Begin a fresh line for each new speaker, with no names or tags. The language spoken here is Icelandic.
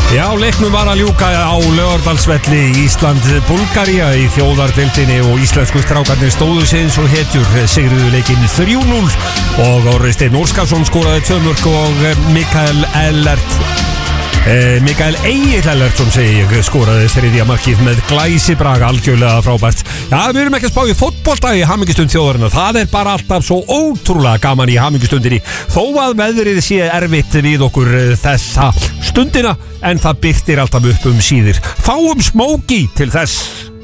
Já, leiknum var að ljúka á Laugardalsvelli Ísland-Búlgaría í þjóðardeildinni og íslensku strákarnir stóðu sig eins og hetjur, sigruðu leikinn 3-0 og Orri Steinn Óskarsson skoraði 2 mörk og Mikael Egill Ellertsson segi ég skoraði 3. markið með glæsibrag, algjörlega frábært. Já, við erum ekki að spá í fótbolta í hamingjustund þjóðarinnar, það er bara alltaf svo ótrúlega gaman í hamingjustundinni þó að veðrið sé erfitt við okkur þessa stundina en það birtir alltaf upp síðir. Fáum smóki til þess.